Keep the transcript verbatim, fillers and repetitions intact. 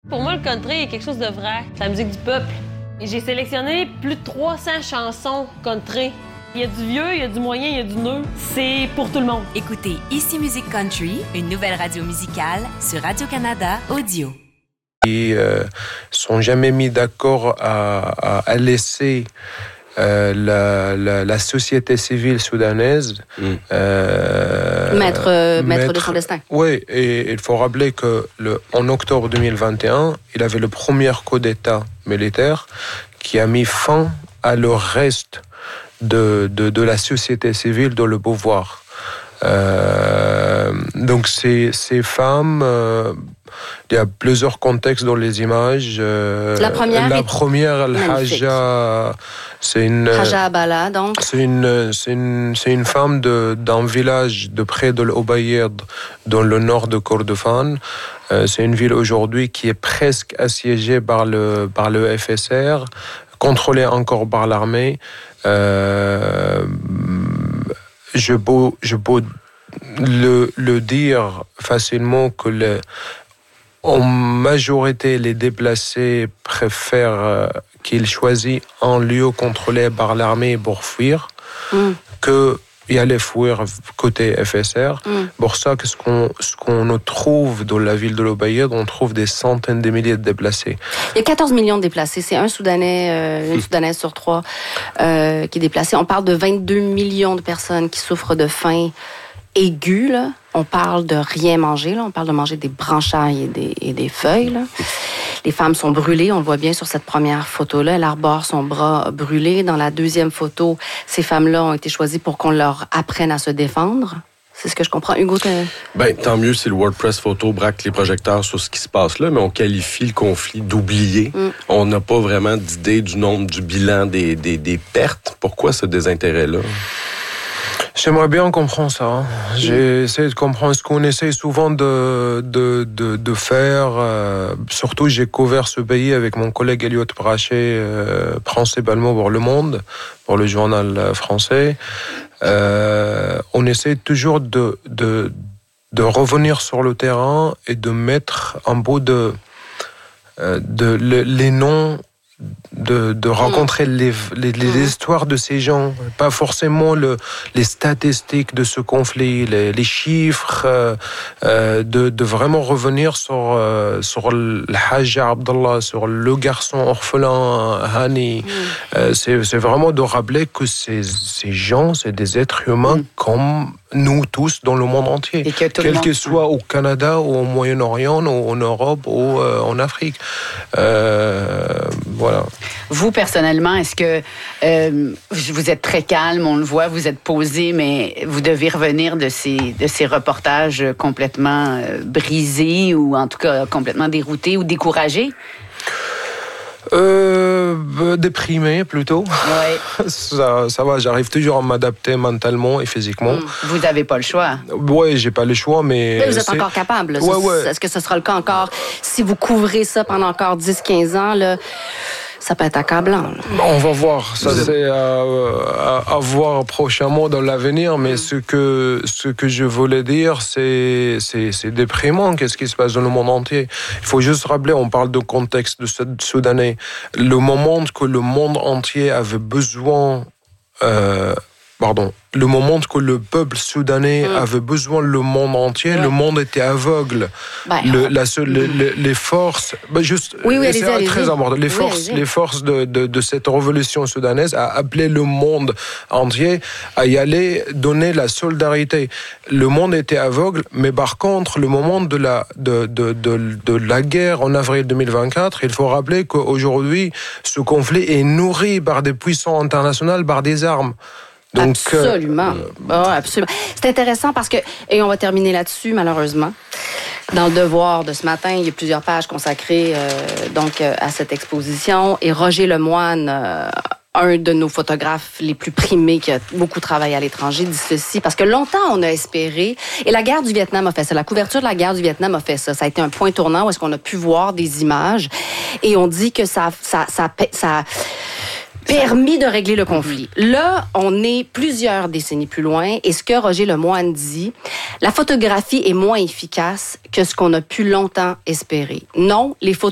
Pour moi, le country est quelque chose de vrai. C'est la musique du peuple. Et j'ai sélectionné plus de trois cents chansons country. Il y a du vieux, il y a du moyen, il y a du neuf. C'est pour tout le monde. Écoutez Ici Musique Country, une nouvelle radio musicale sur Radio-Canada Audio. Ils euh, sont jamais mis d'accord à, à, à laisser euh, la, la, la société civile soudanaise mm. euh, Maître, euh, maître de son destin. Oui, et il faut rappeler que le, en octobre deux mille vingt et un, il avait le premier coup d'État militaire qui a mis fin à le reste de, de, de la société civile dans le pouvoir. Euh, donc ces, ces femmes, euh, il y a plusieurs contextes dans les images. Euh, la première, la première, Al-Haja, c'est une, Haja Abala, donc. C'est une, c'est une, c'est une femme de, d'un village de près de l'Obayed, dans le nord de Kordofan. Euh, c'est une ville aujourd'hui qui est presque assiégée par le, par le F S R, contrôlée encore par l'armée. Euh, je peux, je peux le, le dire facilement que les, en majorité, les déplacés préfèrent euh, qu'ils choisissent un lieu contrôlé par l'armée pour fuir mm. que y aller fuir côté F S R. Mm. Pour ça, que ce qu'on, ce qu'on trouve dans la ville de l'Obayed, on trouve des centaines de milliers de déplacés. Il y a quatorze millions de déplacés. C'est un Soudanais, euh, une Soudanaise sur trois euh, qui est déplacée. On parle de vingt-deux millions de personnes qui souffrent de faim aiguë, là. On parle de rien manger, là. On parle de manger des branchailles et des, et des feuilles, là. Les femmes sont brûlées, on le voit bien sur cette première photo-là. Elle arbore son bras brûlé. Dans la deuxième photo, ces femmes-là ont été choisies pour qu'on leur apprenne à se défendre. C'est ce que je comprends. Hugo, t'as... Ben, tant mieux si le WordPress Photo braque les projecteurs sur ce qui se passe là, mais on qualifie le conflit d'oublié. Mm. On n'a pas vraiment d'idée du nombre, du bilan des, des, des pertes. Pourquoi ce désintérêt-là? J'aimerais bien comprendre ça. Hein. J'ai essayé de comprendre ce qu'on essaie souvent de, de, de, de faire. Euh, surtout, j'ai couvert ce pays avec mon collègue Elliot Brachet, euh, principalement pour Le Monde, pour le journal français. Euh, on essaie toujours de, de, de revenir sur le terrain et de mettre un bout de, de le, les noms De, de rencontrer les, les, les histoires de ces gens, pas forcément le, les statistiques de ce conflit, les, les chiffres, euh, de, de vraiment revenir sur, euh, sur le Haja Abdallah, sur le garçon orphelin Hani. Mm. Euh, c'est, c'est vraiment de rappeler que ces, ces gens, c'est des êtres humains mm. comme nous tous dans le monde entier, que quel que soit au Canada ou au Moyen-Orient ou en Europe ou euh, en Afrique. Euh, voilà. Vous, personnellement, est-ce que euh, vous êtes très calme, on le voit, vous êtes posé, mais vous devez revenir de ces, de ces reportages complètement euh, brisés ou en tout cas complètement déroutés ou découragés? Euh, déprimé plutôt. Ouais. ça, ça va, j'arrive toujours à m'adapter mentalement et physiquement. Mmh. Vous n'avez pas le choix. Oui, j'ai pas le choix, mais... mais vous êtes c'est... encore capable. Ouais, ouais. Est-ce que ce sera le cas encore? Si vous couvrez ça pendant encore dix à quinze ans, là, ça peut être accablant. Là. On va voir. Ça, c'est à, à, à voir prochainement dans l'avenir. Mais ce que, ce que je voulais dire, c'est, c'est, c'est déprimant. Qu'est-ce qui se passe dans le monde entier? Il faut juste rappeler, on parle de contexte de Soudanais. Le moment que le monde entier avait besoin... Euh, Pardon. Le moment que le peuple soudanais mmh. avait besoin le monde entier, ouais. le monde était aveugle. Bah, le, la seule, mmh. les, les forces, bah juste, oui, oui, c'est allez-y, très allez-y. important. Les oui, forces, allez-y. les forces de, de, de cette révolution soudanaise a appelé le monde entier à y aller, donner la solidarité. Le monde était aveugle, mais par contre, le moment de la de de de, de la guerre en avril deux mille vingt-quatre, il faut rappeler qu'aujourd'hui, ce conflit est nourri par des puissances internationales, par des armes. Donc, absolument. Euh, oh, absolument. C'est intéressant parce que, et on va terminer là-dessus, malheureusement. Dans le Devoir de ce matin, il y a plusieurs pages consacrées euh, donc euh, à cette exposition. Et Roger Lemoine, euh, un de nos photographes les plus primés, qui a beaucoup travaillé à l'étranger, dit ceci. Parce que longtemps, on a espéré, et la guerre du Vietnam a fait ça. La couverture de la guerre du Vietnam a fait ça. Ça a été un point tournant où est-ce qu'on a pu voir des images. Et on dit que ça... ça, ça, ça, ça permis de régler le conflit. Là, on est plusieurs décennies plus loin, et ce que Roger Lemoine dit, la photographie est moins efficace que ce qu'on a pu longtemps espérer. Non, les photos